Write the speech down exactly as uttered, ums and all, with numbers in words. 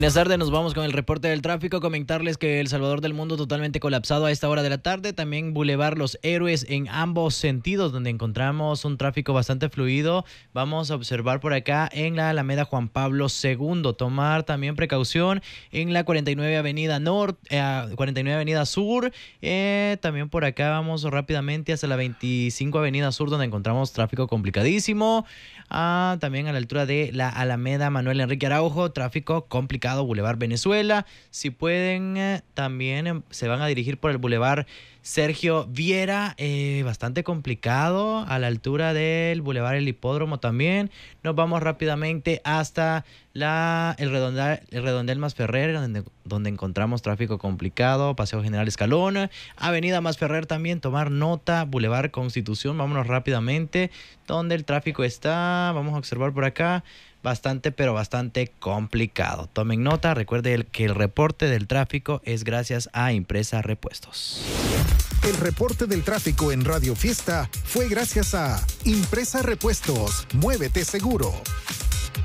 Buenas tardes, nos vamos con el reporte del tráfico. Comentarles que El Salvador del Mundo totalmente colapsado a esta hora de la tarde. También Boulevard Los Héroes en ambos sentidos, donde encontramos un tráfico bastante fluido. Vamos a observar por acá en la Alameda Juan Pablo segundo. Tomar también precaución en la cuarenta y nueve Avenida Norte, eh, cuarenta y nueve Avenida Sur. Eh, también por acá vamos rápidamente hasta la veinticinco Avenida Sur, donde encontramos tráfico complicadísimo. Ah, también a la altura de la Alameda Manuel Enrique Araujo, tráfico complicado. Boulevard Venezuela. Si pueden, eh, también eh, se van a dirigir por el Boulevard Sergio Viera, eh, bastante complicado a la altura del Boulevard El Hipódromo también. Nos vamos rápidamente hasta la, el, redondel, el redondel Masferrer, donde, donde encontramos tráfico complicado. Paseo General Escalón, Avenida Masferrer también, tomar nota. Boulevard Constitución, vámonos rápidamente donde el tráfico está. Vamos a observar por acá. Bastante, pero bastante complicado. Tomen nota, recuerden que el reporte del tráfico es gracias a Impresa Repuestos. El reporte del tráfico en Radio Fiesta fue gracias a Impresa Repuestos. Muévete seguro.